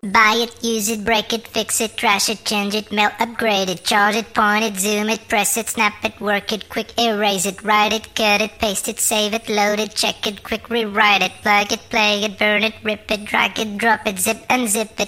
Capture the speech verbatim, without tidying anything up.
Buy it, use it, break it, fix it, trash it, change it, melt, upgrade it, charge it, point it, zoom it, press it, snap it, work it, quick erase it, write it, cut it, paste it, save it, load it, check it, quick rewrite it, plug it, play it, burn it, rip it, drag it, drop it, zip unzip it.